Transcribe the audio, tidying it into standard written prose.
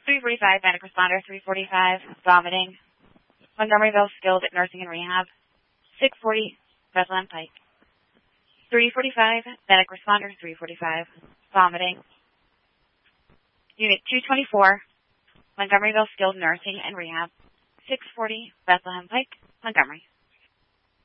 345, medic responder, 345, vomiting. Montgomeryville, skilled nursing and rehab. 640, Bethlehem Pike. 345, medic responder, 345, vomiting. Unit 224, Montgomeryville, skilled nursing and rehab. 640, Bethlehem Pike, Montgomery.